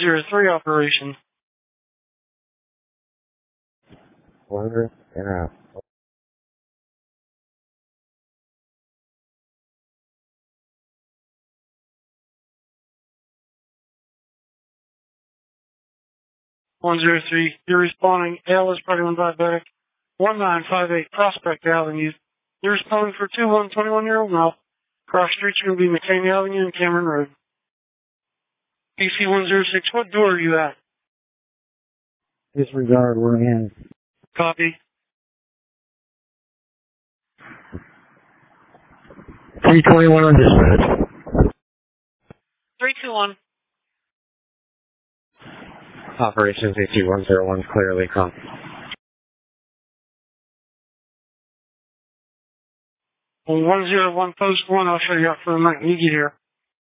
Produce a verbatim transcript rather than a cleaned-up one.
zero three operation. one hundred and out. one zero three, you're responding. L is pregnant diabetic. one nine five eight Prospect Avenue. You're responding for two one twenty-one year old male. Cross streets are going to be McCain Avenue and Cameron Road. P C one zero six, what door are you at? Disregard, we're in. Copy. three twenty-one on dispatch. three two one. Operations A T one zero one clearly come. one zero one post one, I'll show you out for a minute. You get here.